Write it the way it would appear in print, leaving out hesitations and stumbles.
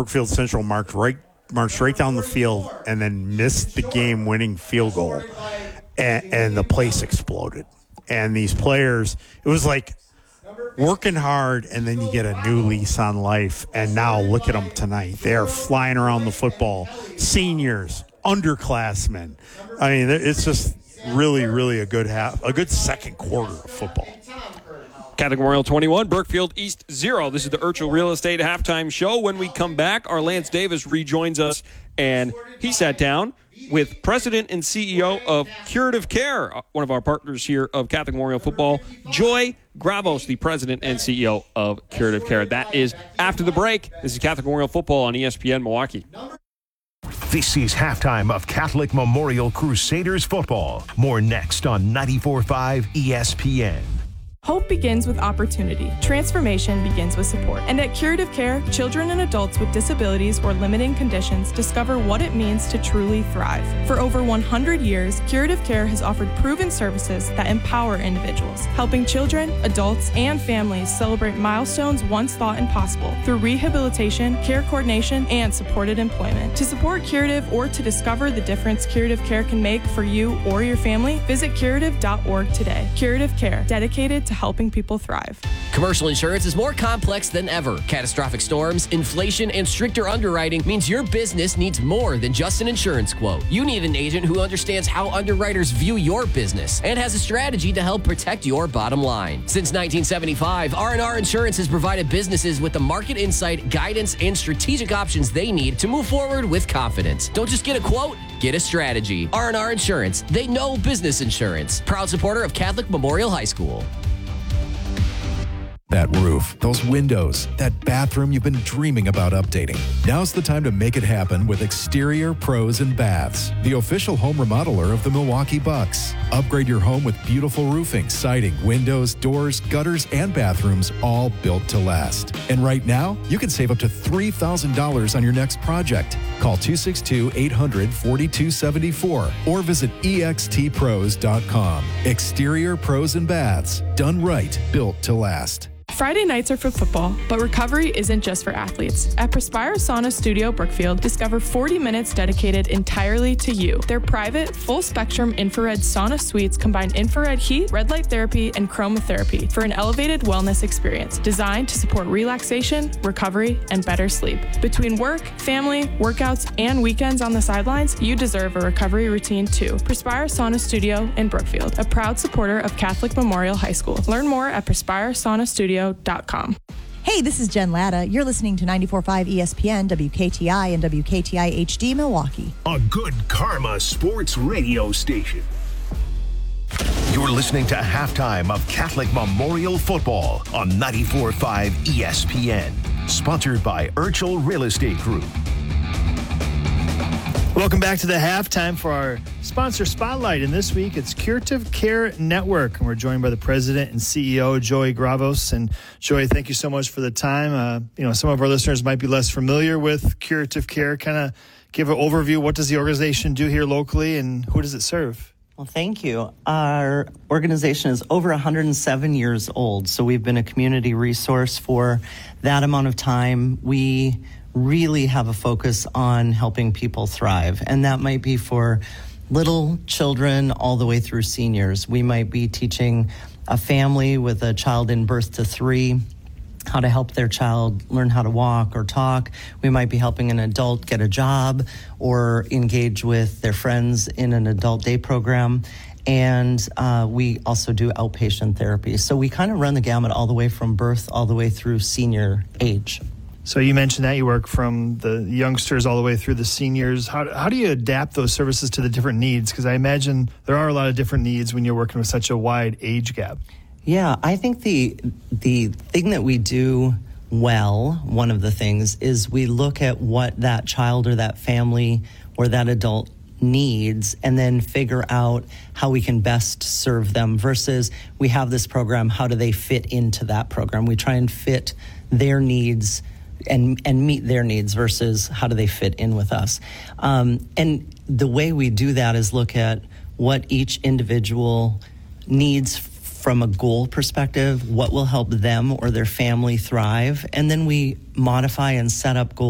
Brookfield Central marched right down the field and then missed the game-winning field goal, and the place exploded. And these players, it was like working hard, and then you get a new lease on life. And now look at them tonight. They are flying around the football. Seniors, underclassmen. I mean, it's just really, really a good second quarter of football. Catholic Memorial 21, Brookfield East 0. This is the Urchel Real Estate halftime show. When we come back, our Lance Davis rejoins us, and he sat down with President and CEO of Curative Care, one of our partners here of Catholic Memorial Football, Joy Gravos, the President and CEO of Curative Care. That is after the break. This is Catholic Memorial Football on ESPN Milwaukee. This is halftime of Catholic Memorial Crusaders football. More next on 94.5 ESPN. Hope begins with opportunity. Transformation begins with support. And at Curative Care, children and adults with disabilities or limiting conditions discover what it means to truly thrive. For over 100 years, Curative Care has offered proven services that empower individuals, helping children, adults, and families celebrate milestones once thought impossible through rehabilitation, care coordination, and supported employment. To support Curative or to discover the difference Curative Care can make for you or your family, visit curative.org today. Curative Care, dedicated to helping people thrive. Commercial insurance is more complex than ever. Catastrophic storms, inflation, and stricter underwriting means your business needs more than just an insurance quote. You need an agent who understands how underwriters view your business and has a strategy to help protect your bottom line. Since 1975, R&R Insurance has provided businesses with the market insight, guidance, and strategic options they need to move forward with confidence. Don't just get a quote, get a strategy. R&R Insurance. They know business insurance. Proud supporter of Catholic Memorial High School. That roof, those windows, that bathroom you've been dreaming about updating. Now's the time to make it happen with Exterior Pros and Baths, the official home remodeler of the Milwaukee Bucks. Upgrade your home with beautiful roofing, siding, windows, doors, gutters, and bathrooms, all built to last. And right now, you can save up to $3,000 on your next project. Call 262-800-4274 or visit extpros.com. Exterior Pros and Baths, done right, built to last. Friday nights are for football, but recovery isn't just for athletes. At Perspire Sauna Studio Brookfield, discover 40 minutes dedicated entirely to you. Their private, full-spectrum infrared sauna suites combine infrared heat, red light therapy, and chromotherapy for an elevated wellness experience designed to support relaxation, recovery, and better sleep. Between work, family, workouts, and weekends on the sidelines, you deserve a recovery routine too. Perspire Sauna Studio in Brookfield, a proud supporter of Catholic Memorial High School. Learn more at perspiresaunastudio.com. Hey, this is Jen Latta. You're listening to 94.5 ESPN, WKTI, and WKTI HD Milwaukee. A good karma sports radio station. You're listening to halftime of Catholic Memorial Football on 94.5 ESPN. Sponsored by Urchel Real Estate Group. Welcome back to the halftime for our sponsor spotlight. And this week it's Curative Care Network. And we're joined by the president and CEO, Joy Gravos. And Joy, thank you so much for the time. Some of our listeners might be less familiar with Curative Care. Kind of give an overview. What does the organization do here locally and who does it serve? Well, thank you. Our organization is over 107 years old. So we've been a community resource for that amount of time. We really have a focus on helping people thrive. And that might be for little children all the way through seniors. We might be teaching a family with a child in birth to 3 how to help their child learn how to walk or talk. We might be helping an adult get a job or engage with their friends in an adult day program. And we also do outpatient therapy. So we kind of run the gamut all the way from birth all the way through senior age. So you mentioned that you work from the youngsters all the way through the seniors. How do you adapt those services to the different needs? Because I imagine there are a lot of different needs when you're working with such a wide age gap. Yeah, I think the thing that we do well, one of the things, is we look at what that child or that family or that adult needs and then figure out how we can best serve them versus we have this program, how do they fit into that program? We try and fit their needs and meet their needs versus how do they fit in with us. And the way we do that is look at what each individual needs from a goal perspective, what will help them or their family thrive, and then we modify and set up goals